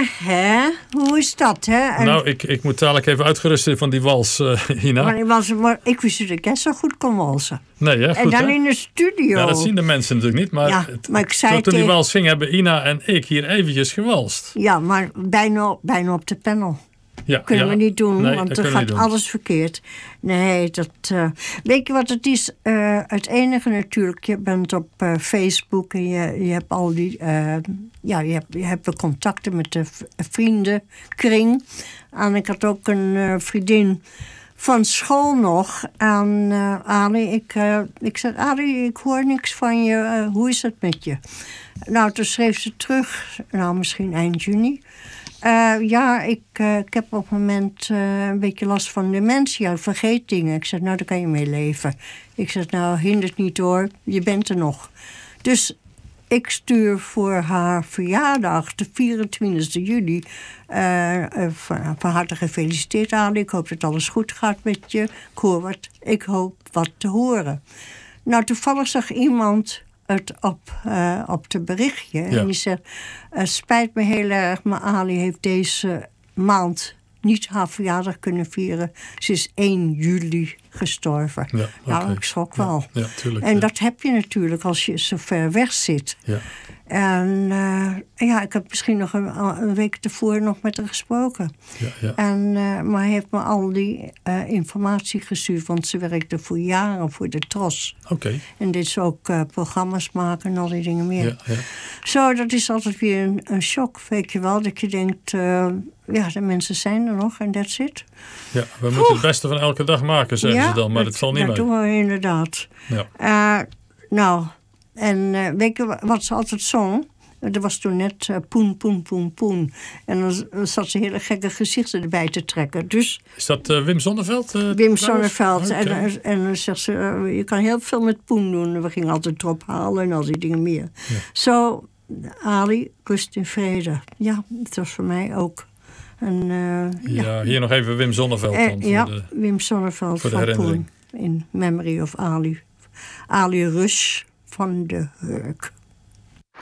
hè? Hoe is dat, hè? En Nou, ik moet dadelijk even uitgerust zijn van die wals, Ina. maar ik wist dat ik zo goed kon walsen. Nee, hè? En Goed, dan hè? in de studio. Ja, dat zien de mensen natuurlijk niet. Maar, Ja, maar ik zei toen die tegen- wals ging, hebben Ina en ik hier eventjes gewalst. Ja, maar bijna op de panel. Ja, Kunnen we niet doen, Nee, want dat dan kunnen we gaat niet doen. alles verkeerd. Nee, weet je wat het is? Het enige natuurlijk, je bent op Facebook en je hebt al die... je hebt contacten met de vriendenkring. En ik had ook een vriendin van school nog. En Ali, ik zei, Ali, ik hoor niks van je. Hoe is het met je? Nou, toen schreef ze terug, misschien eind juni. Ik heb op het moment een beetje last van dementie. Ik vergeet dingen. Ik zeg, nou, daar kan je mee leven. Ik zeg, nou, hindert niet hoor. Je bent er nog. Dus ik stuur voor haar verjaardag, de 24 juli... van harte gefeliciteerd, Ali. Ik hoop dat alles goed gaat met je. Ik hoop wat te horen. Nou, toevallig zag iemand het op de berichtje. Ja. En die zegt, spijt me heel erg, maar Ali heeft deze maand niet haar verjaardag kunnen vieren. Ze is 1 juli gestorven. Ja, Nou, oké. ik schrok wel. Ja, tuurlijk. En ja. dat heb je natuurlijk als je zo ver weg zit. Ja. En ik heb misschien nog een week tevoren nog met haar gesproken. Ja. Maar hij heeft me al die informatie gestuurd, want ze werkte voor jaren voor de TROS. Oké. En dit is ook programma's maken en al die dingen meer. Ja. Zo, dat is altijd weer een shock, weet je wel. Dat je denkt, de mensen zijn er nog en that's it. Ja, we moeten het beste van elke dag maken, zeggen ze dan. Maar dat valt niet mee. Dat doen we inderdaad. Ja. Weet je wat ze altijd zong? Er was toen net poen, poen, poen, poen. En dan zat ze hele gekke gezichten erbij te trekken. Dus Is dat Wim Sonneveld? Wim Sonneveld. Okay. En dan zegt ze, je kan heel veel met poen doen. We gingen altijd erop halen en al die dingen meer. Ja. Zo, Ali, rust in vrede. Ja, het was voor mij ook een... Hier nog even Wim Sonneveld. Dan Wim Sonneveld voor de van herinnering. Poen. In memory of Ali. Ali Rush van de Hurk.